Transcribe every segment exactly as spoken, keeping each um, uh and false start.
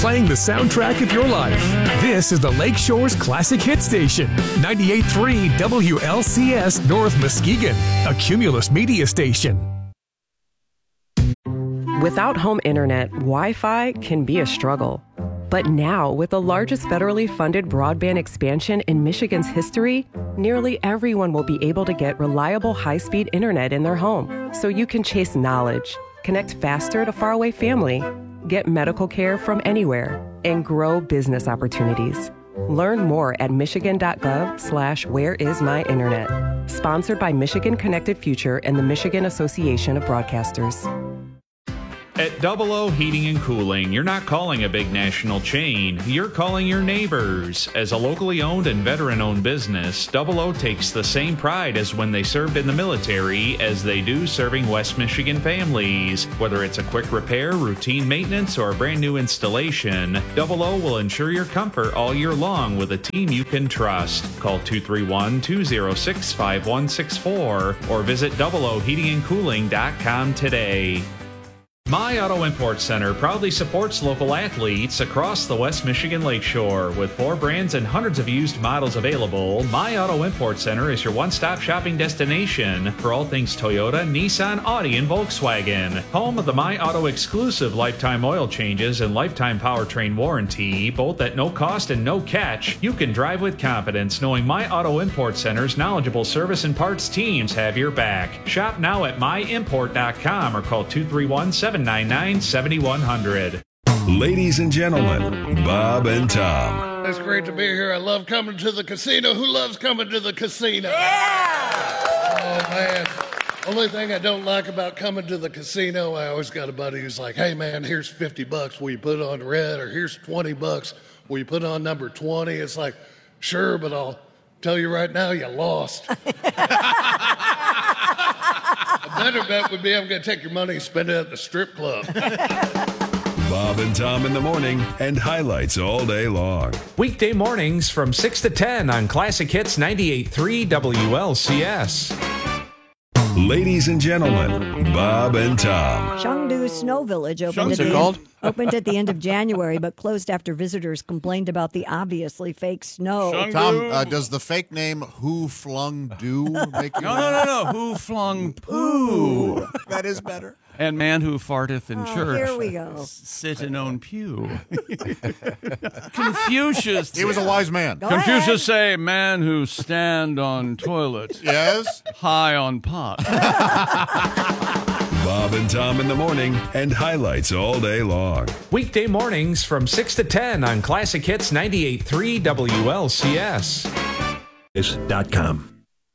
playing the soundtrack of your life. This is the Lakeshore's Classic Hit Station, ninety-eight point three W L C S North Muskegon, a Cumulus media station. Without home internet, Wi-Fi can be a struggle. But now, with the largest federally funded broadband expansion in Michigan's history, nearly everyone will be able to get reliable high-speed internet in their home. So you can chase knowledge, connect faster to faraway family, get medical care from anywhere, and grow business opportunities. Learn more at michigan.gov slash where is my internet. Sponsored by Michigan Connected Future and the Michigan Association of Broadcasters. At Double O Heating and Cooling, you're not calling a big national chain, you're calling your neighbors. As a locally owned and veteran-owned business, Double O takes the same pride as when they served in the military as they do serving West Michigan families. Whether it's a quick repair, routine maintenance, or a brand new installation, Double O will ensure your comfort all year long with a team you can trust. Call two three one, two zero six, five one six four or visit double o heating and cooling dot com today. My Auto Import Center proudly supports local athletes across the West Michigan Lakeshore. With four brands and hundreds of used models available, My Auto Import Center is your one-stop shopping destination for all things Toyota, Nissan, Audi, and Volkswagen. Home of the My Auto exclusive lifetime oil changes and lifetime powertrain warranty, both at no cost and no catch. You can drive with confidence knowing My Auto Import Center's knowledgeable service and parts teams have your back. Shop now at my import dot com or call two three one, seven nine nine, seven one zero zero. Ladies and gentlemen, Bob and Tom. It's great to be here. I love coming to the casino. Who loves coming to the casino? Yeah! Oh, man. Only thing I don't like about coming to the casino, I always got a buddy who's like, hey, man, here's fifty bucks. Will you put on red? Or here's twenty bucks. Will you put on number twenty? It's like, sure, but I'll tell you right now, you lost. Better bet would be I'm going to take your money and spend it at the strip club. Bob and Tom in the morning and highlights all day long. Weekday mornings from six to ten on Classic Hits ninety-eight point three W L C S. Ladies and gentlemen, Bob and Tom. Chengdu Snow Village opened at, it the called? end, opened at the end of January, but closed after visitors complained about the obviously fake snow. Chengdu. Tom, uh, does the fake name Who Flung Do make you No, no, no, no. Who flung poo? That is better. And man who farteth in Oh, church. here we go. Sit in own pew. Confucius. He was a wise man. Go Confucius ahead. say, man who stand on toilet, Yes? high on pot. Bob and Tom in the morning and highlights all day long. Weekday mornings from six to ten on Classic Hits ninety-eight point three W L C S. Dot com.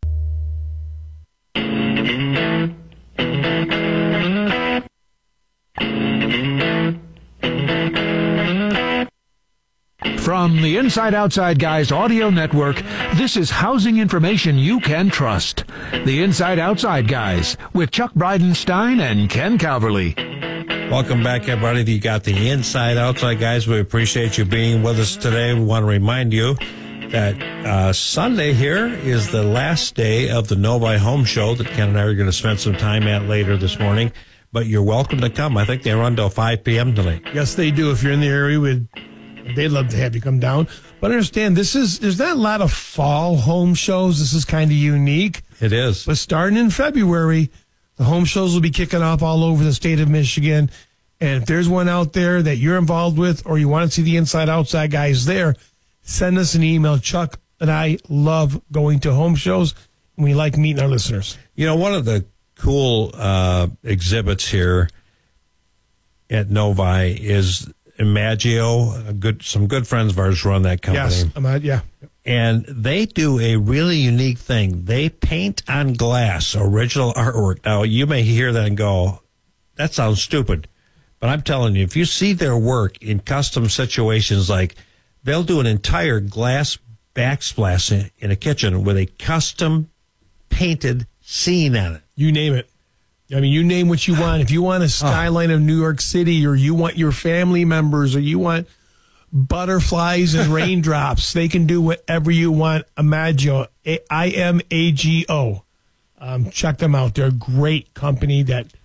From the Inside Outside Guys audio network, this is housing information you can trust. The Inside Outside Guys with Chuck Bridenstine and Ken Calverley. Welcome back, everybody. You got the Inside Outside Guys. We appreciate you being with us today. We want to remind you that uh, Sunday here is the last day of the Novi Home Show that Ken and I are going to spend some time at later this morning. But you're welcome to come. I think they run till five p.m. tonight. Yes, they do. If you're in the area, we'd they'd love to have you come down. But understand, this is there's not a lot of fall home shows. This is kind of unique. It is. But starting in February, the home shows will be kicking off all over the state of Michigan. And if there's one out there that you're involved with or you want to see the Inside Outside Guys there, send us an email. Chuck and I love going to home shows, and we like meeting our listeners. You know, one of the cool uh, exhibits here at Novi is Imagio. A good, some good friends of ours run that company. Yes, I'm at, yeah. And they do a really unique thing. They paint on glass original artwork. Now, you may hear that and go, that sounds stupid. But I'm telling you, if you see their work in custom situations, like they'll do an entire glass backsplash in, in a kitchen with a custom painted scene on it. You name it. I mean, you name what you want. If you want a skyline of New York City, or you want your family members, or you want butterflies and raindrops, they can do whatever you want. Imagio, I M A G O. Um, check them out. They're a great company that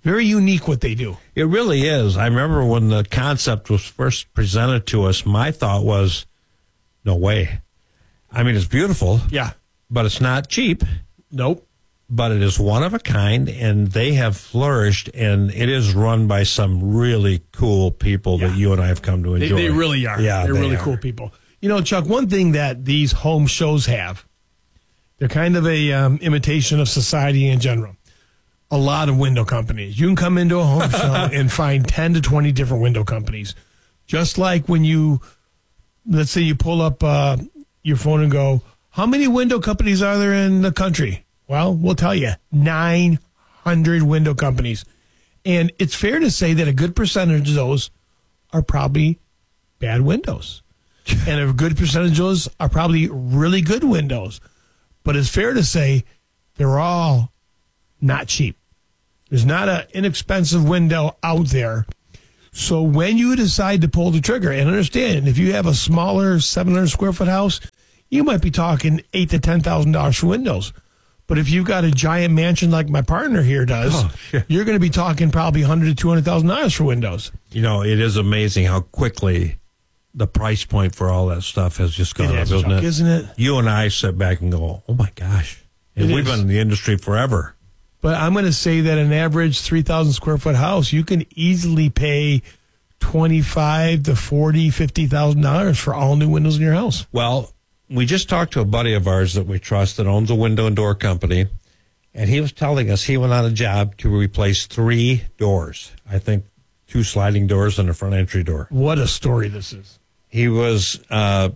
Very unique what they do. It really is. I remember when the concept was first presented to us, my thought was, no way. I mean, it's beautiful. Yeah. But it's not cheap. Nope. But it is one of a kind, and they have flourished, and it is run by some really cool people yeah. that you and I have come to enjoy. They, they really are. Yeah, They're they really are. cool people. You know, Chuck, one thing that these home shows have, they're kind of a um, imitation of society in general. A lot of window companies. You can come into a home show and find ten to twenty different window companies. Just like when you, let's say you pull up uh, your phone and go, how many window companies are there in the country? Well, we'll tell you, nine hundred window companies. And it's fair to say that a good percentage of those are probably bad windows. And a good percentage of those are probably really good windows. But it's fair to say they're all not cheap. There's not an inexpensive window out there. So when you decide to pull the trigger, and understand, if you have a smaller seven hundred square foot house, you might be talking eight to ten thousand dollars for windows. But if you've got a giant mansion like my partner here does, oh, yeah. you're going to be talking probably one hundred thousand to two hundred thousand dollars for windows. You know, it is amazing how quickly the price point for all that stuff has just gone it up, is, isn't Chuck, it? Isn't it? You and I sit back and go, oh, my gosh. And it we've is. been in the industry forever. But I'm going to say that an average three thousand square foot house, you can easily pay twenty-five to forty, fifty thousand dollars for all new windows in your house. Well, we just talked to a buddy of ours that we trust that owns a window and door company, and he was telling us he went on a job to replace three doors. I think two sliding doors and a front entry door. What a story this is. He was, uh,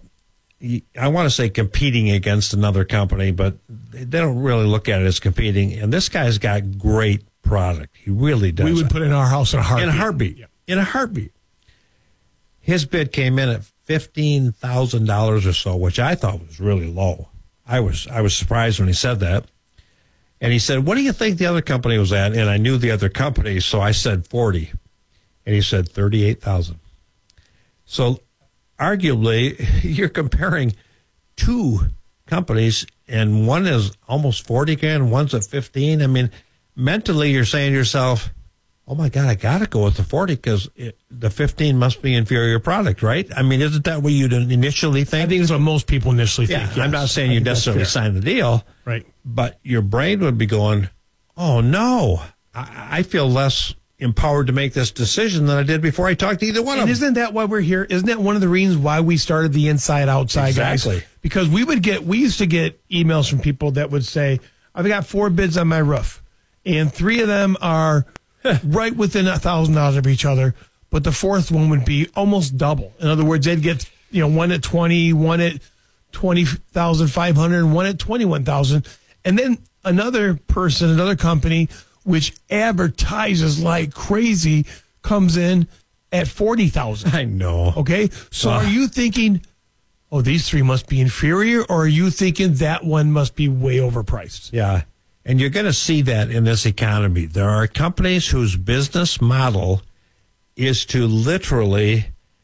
I want to say competing against another company, but they don't really look at it as competing. And this guy's got great product. He really does. We would put it in our house in a heartbeat. In a heartbeat. Yeah. In a heartbeat. His bid came in at fifteen thousand dollars or so, which I thought was really low. I was I was surprised when he said that. And he said, what do you think the other company was at? And I knew the other company, so I said forty. And he said thirty-eight thousand. So arguably, you're comparing two companies, and one is almost forty grand, one's at fifteen. I mean, mentally, you're saying to yourself, oh, my God, I got to go with the forty because the fifteen must be inferior product, right? I mean, isn't that what you'd initially think? I think it's what most people initially yeah, think. Yes. I'm not saying you necessarily sign the deal. Right. But your brain would be going, oh, no, I, I feel less empowered to make this decision than I did before I talked to either one and of them. Isn't that why we're here? Isn't that one of the reasons why we started the Inside Outside exactly. guys? Because we would get, we used to get emails from people that would say, I've got four bids on my roof, and three of them are right within a thousand dollars of each other, but the fourth one would be almost double. In other words, they'd get, you know, one at twenty, one at twenty thousand five hundred, and one at twenty-one thousand. And then another person, another company, which advertises like crazy, comes in at forty thousand. I know. Okay? So uh. are you thinking, oh, these three must be inferior, or are you thinking that one must be way overpriced? Yeah. And you're going to see that in this economy. There are companies whose business model is to literally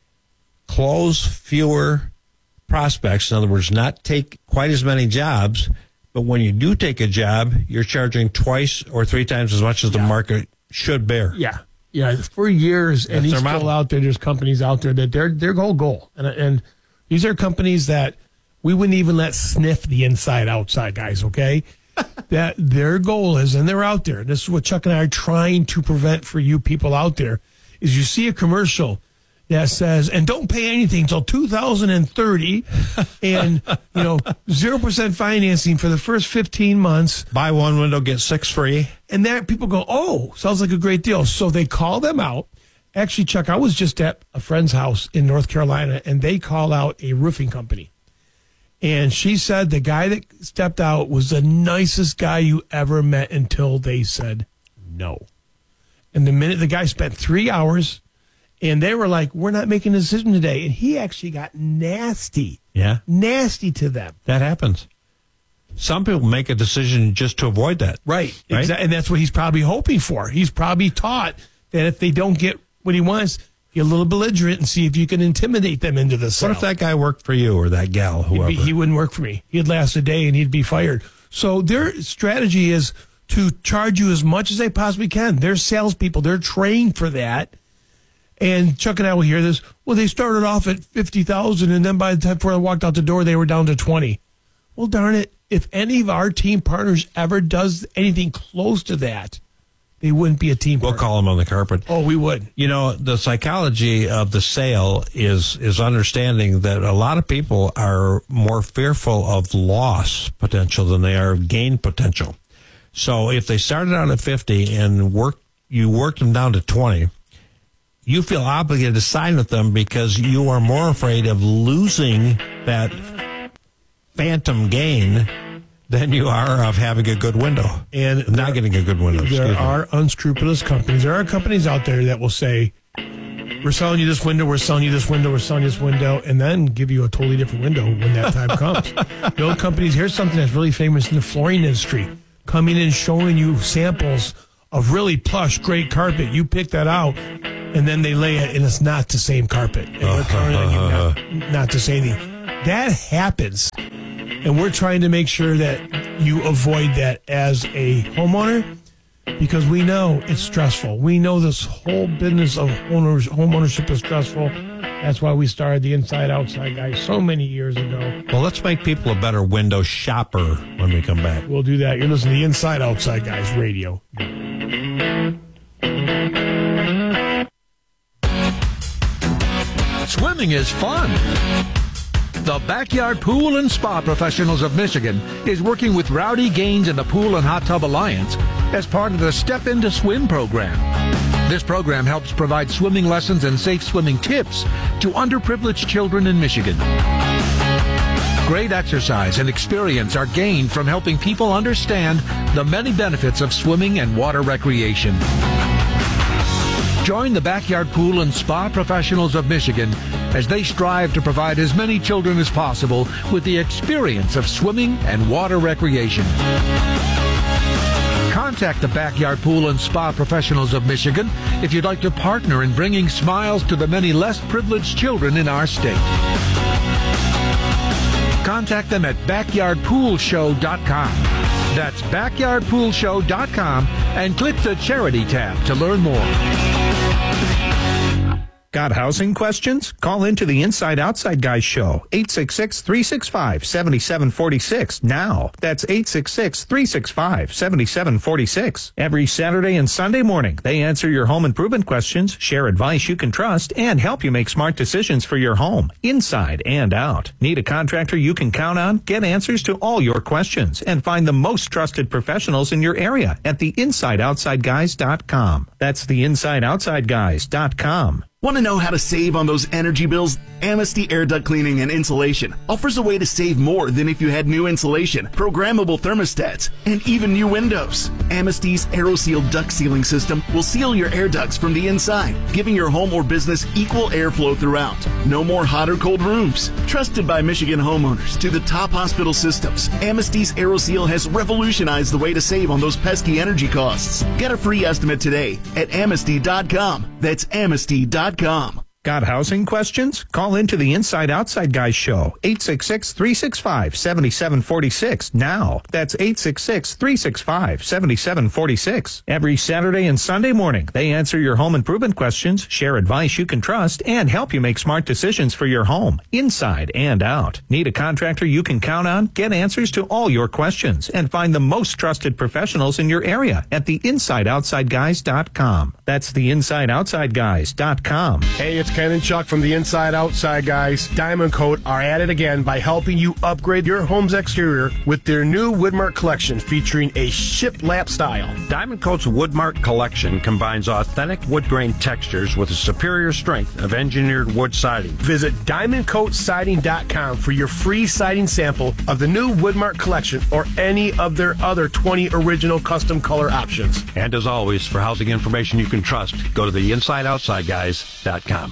close fewer prospects. In other words, not take quite as many jobs. But when you do take a job, you're charging twice or three times as much as the yeah. market should bear. Yeah. Yeah. For years, That's and these model. people out there, there's companies out there that their their whole goal. And, and these are companies that we wouldn't even let sniff the inside outside guys, okay? That their goal is, and they're out there, this is what Chuck and I are trying to prevent for you people out there, is you see a commercial that says, and don't pay anything until two thousand thirty, and, you know, zero percent financing for the first fifteen months. Buy one window, get six free. And that people go, oh, sounds like a great deal. So they call them out. Actually, Chuck, I was just at a friend's house in North Carolina, and they call out a roofing company. And she said the guy that stepped out was the nicest guy you ever met until they said no. And the minute the guy spent three hours, and they were like, we're not making a decision today. And he actually got nasty. Yeah. Nasty to them. That happens. Some people make a decision just to avoid that. Right. Right? Exactly. And that's what he's probably hoping for. He's probably taught that if they don't get what he wants, get a little belligerent and see if you can intimidate them into the sale. What if that guy worked for you or that gal, whoever? Be, he wouldn't work for me. He'd last a day and he'd be fired. So their strategy is to charge you as much as they possibly can. They're salespeople. They're trained for that. And Chuck and I will hear this. Well, they started off at fifty thousand dollars, and then by the time before I walked out the door, they were down to twenty. Well, darn it. If any of our team partners ever does anything close to that, they wouldn't be a team We'll partner. call them on the carpet. Oh, we would. You know, the psychology of the sale is is understanding that a lot of people are more fearful of loss potential than they are of gain potential. So if they started out at fifty and work, you worked them down to twenty, you feel obligated to sign with them because you are more afraid of losing that phantom gain than you are of having a good window and not there, getting a good window. There are unscrupulous companies. There are companies out there that will say, we're selling you this window, we're selling you this window, we're selling you this window, and then give you a totally different window when that time comes. The old companies, here's something that's really famous in the flooring industry, coming in showing you samples of really plush, great carpet. You pick that out, and then they lay it, and it's not the same carpet. And they're counting on you not, not to say anything. That happens. And we're trying to make sure that you avoid that as a homeowner because we know it's stressful. We know this whole business of owners, home ownership is stressful. That's why we started the Inside Outside Guys so many years ago. Well, let's make people a better window shopper when we come back. We'll do that. You're listening to the Inside Outside Guys radio. Swimming is fun. The Backyard Pool and Spa Professionals of Michigan is working with Rowdy Gaines and the Pool and Hot Tub Alliance as part of the Step Into Swim program. This program helps provide swimming lessons and safe swimming tips to underprivileged children in Michigan. Great exercise and experience are gained from helping people understand the many benefits of swimming and water recreation. Join the Backyard Pool and Spa Professionals of Michigan as they strive to provide as many children as possible with the experience of swimming and water recreation. Contact the Backyard Pool and Spa Professionals of Michigan if you'd like to partner in bringing smiles to the many less privileged children in our state. Contact them at backyard pool show dot com. That's backyard pool show dot com and click the Charity tab to learn more. Got housing questions? Call into the Inside Outside Guys show, eight six six, three six five, seven seven four six now. That's eight six six, three six five, seven seven four six. Every Saturday and Sunday morning, they answer your home improvement questions, share advice you can trust, and help you make smart decisions for your home, inside and out. Need a contractor you can count on? Get answers to all your questions and find the most trusted professionals in your area at the inside outside guys dot com. That's the inside outside guys dot com. Want to know how to save on those energy bills? Amnesty Air Duct Cleaning and Insulation offers a way to save more than if you had new insulation, programmable thermostats, and even new windows. Amnesty's AeroSeal duct sealing system will seal your air ducts from the inside, giving your home or business equal airflow throughout. No more hot or cold rooms. Trusted by Michigan homeowners to the top hospital systems, Amnesty's AeroSeal has revolutionized the way to save on those pesky energy costs. Get a free estimate today at amnesty dot com. That's amnesty dot com. Got housing questions? Call into the Inside Outside Guys show, eight six six, three six five, seven seven four six now. That's eight six six, three six five, seven seven four six. Every Saturday and Sunday morning, they answer your home improvement questions, share advice you can trust, and help you make smart decisions for your home, inside and out. Need a contractor you can count on? Get answers to all your questions and find the most trusted professionals in your area at the inside outside guys dot com. That's the inside outside guys dot com. Hey, it's Ken and Chuck from the Inside Outside Guys. Diamond Coat are at it again by helping you upgrade your home's exterior with their new Woodmark collection featuring a shiplap style. Diamond Coat's Woodmark collection combines authentic wood grain textures with a superior strength of engineered wood siding. Visit diamond coat siding dot com for your free siding sample of the new Woodmark collection or any of their other twenty original custom color options. And as always, for housing information you can trust, go to the inside outside guys dot com.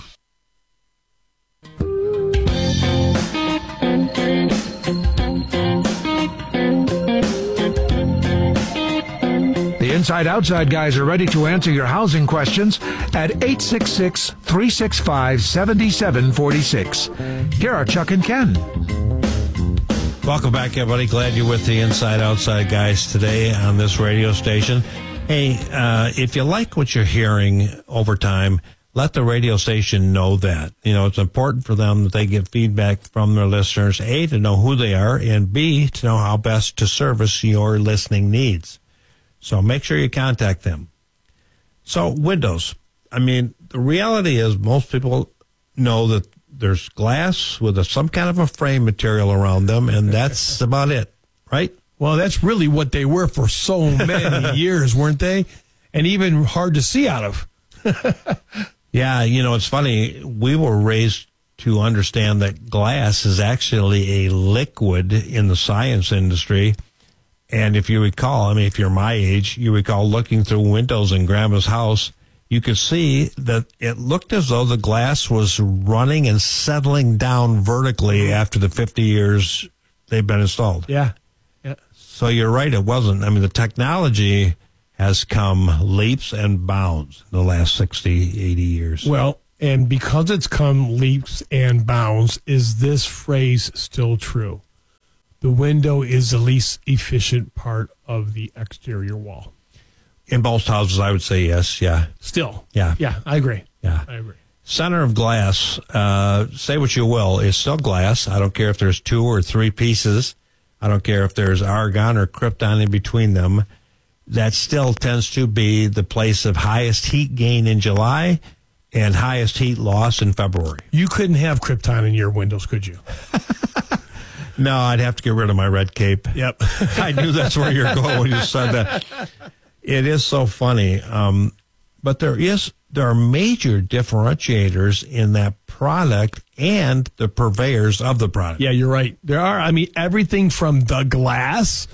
The Inside Outside Guys are ready to answer your housing questions at eight six six, three six five, seven seven four six. Here are Chuck and Ken. Welcome back, everybody. Glad you're with the Inside Outside guys today on this radio station. Hey, uh, if you like what you're hearing over time, let the radio station know that. You know, it's important for them that they get feedback from their listeners, A, to know who they are, and B, to know how best to service your listening needs. So make sure you contact them. So, windows. I mean, the reality is most people know that there's glass with a, some kind of a frame material around them, and that's about it, right? Well, that's really what they were for so many years, weren't they? And even hard to see out of. Yeah, you know, it's funny. We were raised to understand that glass is actually a liquid in the science industry. And if you recall, I mean, if you're my age, you recall looking through windows in Grandma's house, you could see that it looked as though the glass was running and settling down vertically after the fifty years they've been installed. Yeah. Yeah. So you're right, it wasn't. I mean, the technology has come leaps and bounds in the last sixty, eighty years. Well, and because it's come leaps and bounds, is this phrase still true? The window is the least efficient part of the exterior wall. In most houses, I would say yes, yeah. Still. Yeah. Yeah, I agree. Yeah. I agree. Center of glass, uh, say what you will, is still glass. I don't care if there's two or three pieces. I don't care if there's argon or krypton in between them. That still tends to be the place of highest heat gain in July and highest heat loss in February. You couldn't have krypton in your windows, could you? No, I'd have to get rid of my red cape. Yep. I knew that's where you're going when you said that. It is so funny. Um, but there is there are major differentiators in that product and the purveyors of the product. Yeah, you're right. There are, I mean, everything from the glass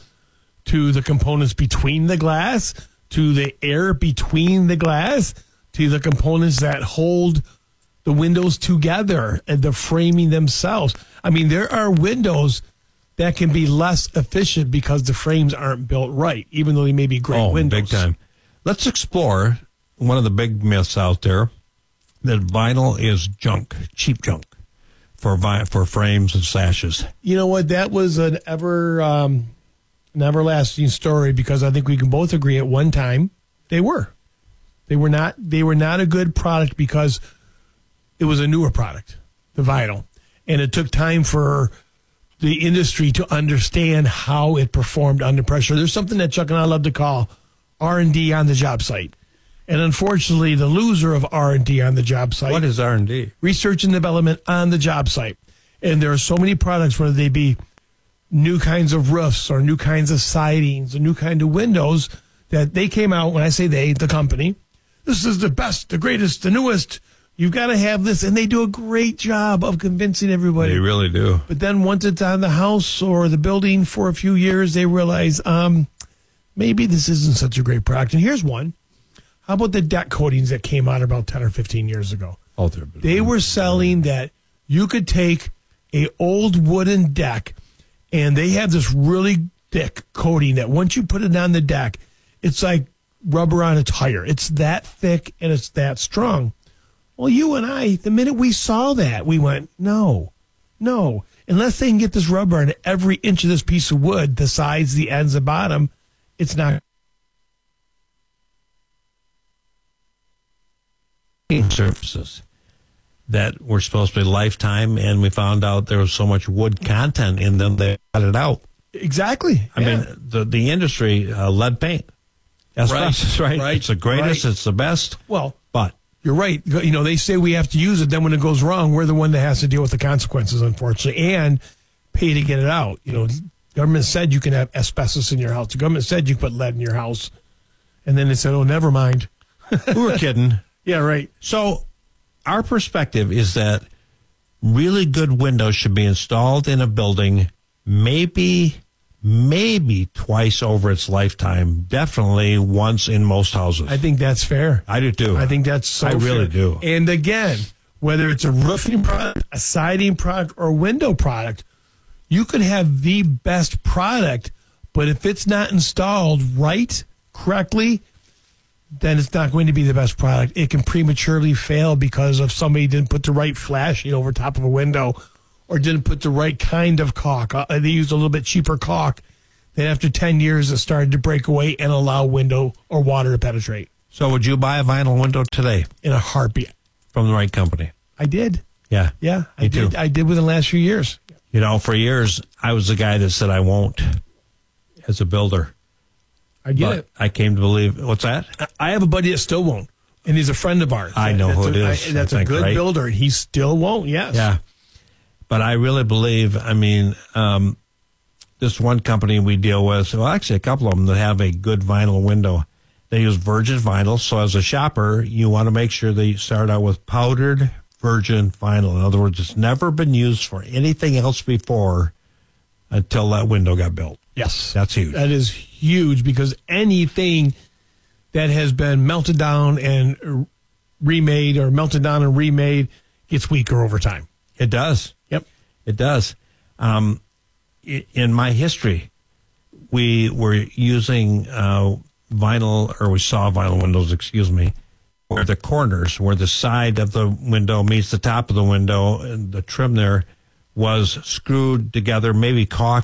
to the components between the glass to the air between the glass to the components that hold the windows together and the framing themselves. I mean, there are windows that can be less efficient because the frames aren't built right, even though they may be great oh, windows. Big time. Let's explore one of the big myths out there, that vinyl is junk, cheap junk for vi- for frames and sashes. You know what? That was an ever um, an everlasting story, because I think we can both agree at one time they were. They were not they were not a good product because it was a newer product, the vinyl. And it took time for the industry to understand how it performed under pressure. There's something that Chuck and I love to call R and D on the job site. And unfortunately, the loser of R and D on the job site. What is R and D? Research and development on the job site. And there are so many products, whether they be new kinds of roofs or new kinds of sidings or new kind of windows, that they came out, when I say they, the company, this is the best, the greatest, the newest. You've got to have this. And they do a great job of convincing everybody. They really do. But then once it's on the house or the building for a few years, they realize um, maybe this isn't such a great product. And here's one. How about the deck coatings that came out about ten or fifteen years ago? Oh, they were selling that you could take a old wooden deck, and they have this really thick coating that once you put it on the deck, it's like rubber on a tire. It's that thick and it's that strong. Well, you and I, the minute we saw that, we went, no, no. Unless they can get this rubber on every inch of this piece of wood, the sides, the ends, the bottom, it's not. Surfaces that were supposed to be lifetime, and we found out there was so much wood content in them they cut it out. Exactly. I yeah. mean, the the industry, uh, lead paint. Asbestos, right, right? right? It's the greatest. Right. It's the best. Well, but you're right. You know, they say we have to use it. Then when it goes wrong, we're the one that has to deal with the consequences, unfortunately, and pay to get it out. You know, the government said you can have asbestos in your house. The government said you can put lead in your house, and then they said, "Oh, never mind." We were kidding. Yeah, right. So our perspective is that really good windows should be installed in a building maybe, maybe twice over its lifetime, definitely once in most houses. I think that's fair. I do too. I think that's so I really fair. do. And again, whether it's a roofing product, a siding product, or a window product, you could have the best product, but if it's not installed right, correctly, then it's not going to be the best product. It can prematurely fail because of somebody didn't put the right flashing over top of a window, or didn't put the right kind of caulk. Uh, they used a little bit cheaper caulk. Then after ten years, it started to break away and allow window or water to penetrate. So would you buy a vinyl window today? In a heartbeat. From the right company? I did. Yeah. Yeah, I Me did. too. I did within the last few years. You know, for years, I was the guy that said I won't as a builder. I get But it. I came to believe, what's that? I have a buddy that still won't, and he's a friend of ours. I know that's who it a, is, I, that's I a think, good right? builder, and he still won't, yes. Yeah. But I really believe, I mean, um, this one company we deal with, well, actually a couple of them that have a good vinyl window. They use virgin vinyl. So as a shopper, you want to make sure that you start out with powdered virgin vinyl. In other words, it's never been used for anything else before until that window got built. Yes. That's huge. That is huge because anything that has been melted down and remade or melted down and remade gets weaker over time. It does. Yep. It does. Um, i- in my history, we were using uh, vinyl, or we saw vinyl windows, excuse me, where the corners, where the side of the window meets the top of the window, and the trim there was screwed together, maybe caulk